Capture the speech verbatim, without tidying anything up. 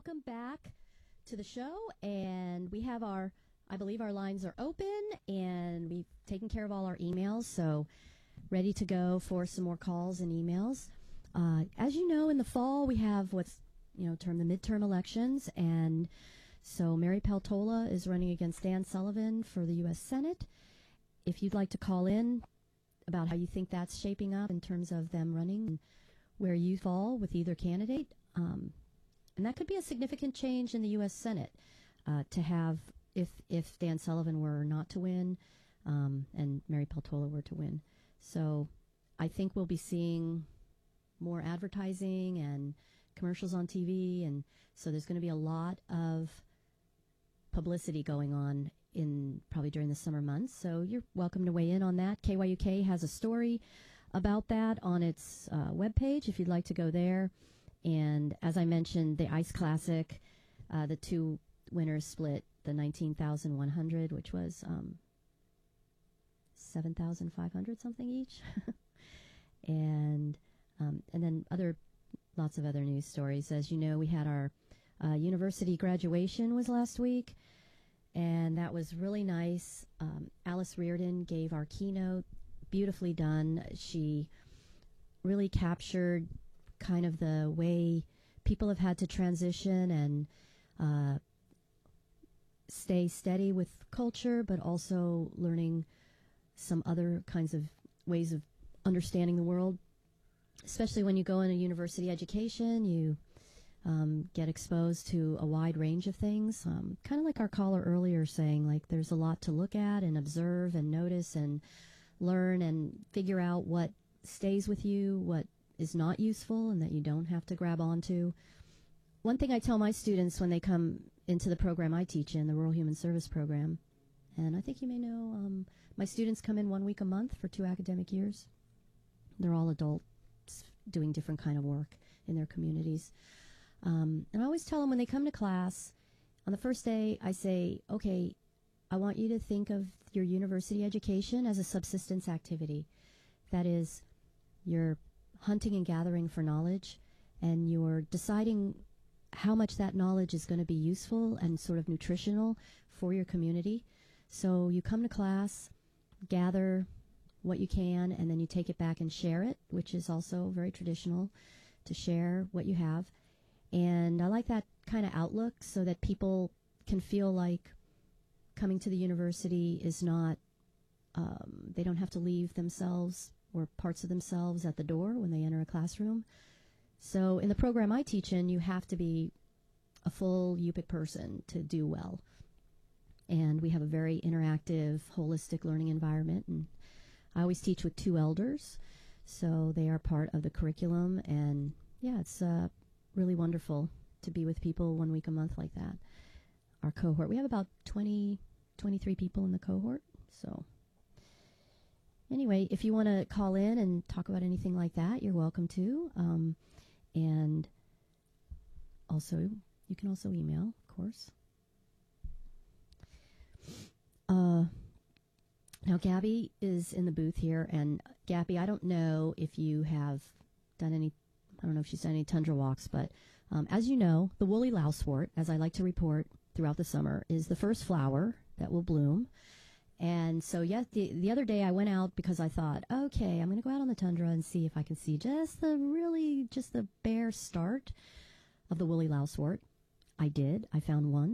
welcome back to the show. And we have our, I believe our lines are open, and we've taken care of all our emails, so ready to go for some more calls and emails. Uh, as you know, in the fall, we have what's, you know, termed the midterm elections, and so Mary Peltola is running against Dan Sullivan for the U S Senate. If you'd like to call in about how you think that's shaping up in terms of them running and where you fall with either candidate, um, and that could be a significant change in the U S Senate uh, to have, if if Dan Sullivan were not to win um, and Mary Peltola were to win. So I think we'll be seeing more advertising and commercials on T V, and so there's going to be a lot of publicity going on in probably during the summer months. So you're welcome to weigh in on that. K Y U K has a story about that on its uh, webpage if you'd like to go there. And as I mentioned, the Ice Classic, uh, the two winners split the nineteen thousand one hundred, which was um, seven thousand five hundred something each. and um, and then other lots of other news stories. As you know, we had our uh, university graduation was last week, and that was really nice. Um, Alice Reardon gave our keynote, beautifully done. She really captured kind of the way people have had to transition and uh, stay steady with culture, but also learning some other kinds of ways of understanding the world. Especially when you go in a university education, you um, get exposed to a wide range of things. Um, kind of like our caller earlier saying, like there's a lot to look at and observe and notice and learn and figure out what stays with you, what is not useful, and that you don't have to grab onto. One thing I tell my students when they come into the program I teach in, the Rural Human Service Program, and I think you may know, um, my students come in one week a month for two academic years. They're all adults doing different kind of work in their communities. Um, and I always tell them when they come to class, on the first day, I say, okay, I want you to think of your university education as a subsistence activity. That is, you're hunting and gathering for knowledge, and you're deciding how much that knowledge is going to be useful and sort of nutritional for your community. So you come to class, gather what you can, and then you take it back and share it, which is also very traditional, to share what you have. And I like that kind of outlook so that people can feel like coming to the university is not, um, they don't have to leave themselves or parts of themselves at the door when they enter a classroom. So in the program I teach in, you have to be a full U P I C person to do well. And we have a very interactive, holistic learning environment. And I always teach with two elders, so they are part of the curriculum. And yeah, it's uh, really wonderful to be with people one week a month like that. Our cohort, we have about twenty, twenty-three people in the cohort. So anyway, if you want to call in and talk about anything like that, you're welcome to. Um, and also, you can also email, of course. Uh, now, Gabby is in the booth here. And Gabby, I don't know if you have done any, I don't know if she's done any tundra walks, but um, as you know, the woolly lousewort, as I like to report throughout the summer, is the first flower that will bloom. And so, yes, the, the other day I went out because I thought, okay, I'm going to go out on the tundra and see if I can see just the really, just the bare start of the woolly lousewort. I did. I found one.